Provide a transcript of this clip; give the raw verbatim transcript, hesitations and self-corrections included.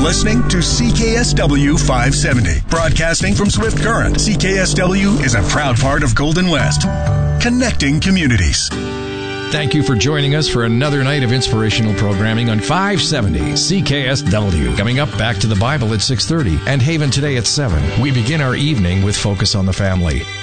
listening to C K S W five seventy. Broadcasting from Swift Current, C K S W is a proud part of Golden West. Connecting communities. Thank you for joining us for another night of inspirational programming on five seventy C K S W. Coming up, Back to the Bible at six thirty and Haven Today at seven. We begin our evening with Focus on the Family.